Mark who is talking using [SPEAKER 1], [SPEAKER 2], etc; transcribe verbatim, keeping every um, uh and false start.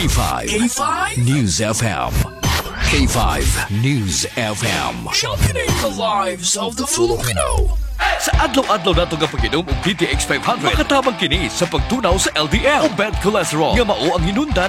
[SPEAKER 1] K five. K five News F M. K five News F M. Championing the lives of the Filipino. Sa adlaw-adlaw nato nga pag-inom og D T X five hundred, makatabang kini sa pagtunaw sa L D L o bad cholesterol nga mao ang hinundan